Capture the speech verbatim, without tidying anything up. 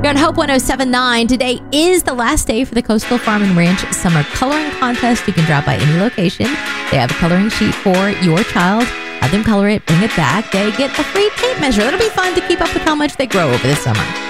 You're on Hope one oh seven point nine. Today is the last day for the Coastal Farm and Ranch Summer Coloring Contest. You can drop by any location. They have a coloring sheet for your child. Have them color it, bring it back. They get a free tape measure. That'll be fun to keep up with how much they grow over the summer.